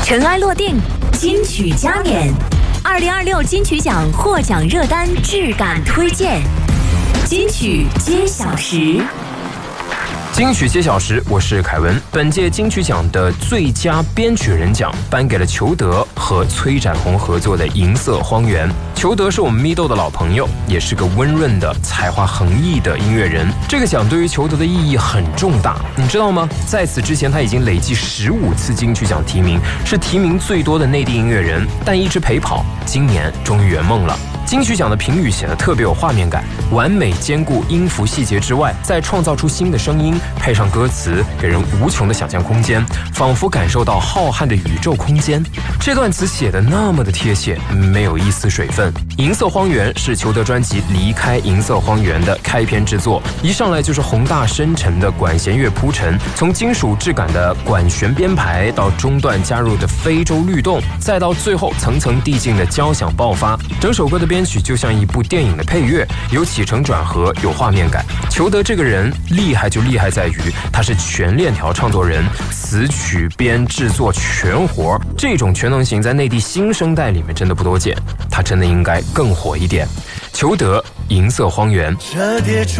尘埃落定，金曲加冕，2026金曲奖获奖热单质感推荐，金曲揭晓时。 金曲揭晓时，我是凯文。本届金曲奖的最佳编曲人奖颁给了裘德和崔展宏合作的《银色荒原》。裘德是我们咪豆的老朋友，也是个温润的、才华横溢的音乐人。这个奖对于裘德的意义很重大，你知道吗？在此之前，他已经累计15次金曲奖提名，是提名最多的内地音乐人，但一直陪跑，今年终于圆梦了。金曲奖的评语显得特别有画面感，完美兼顾音符细节之外，再创造出新的声音，配上歌词，给人无穷的想象空间，仿佛感受到浩瀚的宇宙空间。这段词写得那么的贴切，没有一丝水分。《银色荒原》是裘德专辑《离开银色荒原》的开篇之作，一上来就是宏大深沉的管弦乐铺陈，从金属质感的管弦编排到中段加入的非洲律动，再到最后层层递进的交响爆发，整首歌的编曲就像一部电影的配乐，有起承转合，有画面感。裘德这个人厉害就厉害在于他是全链条创作人，词曲编制作全活，这种全能型在内地新生代里面真的不多见，他真的应该更火一点。裘德《银色荒原》。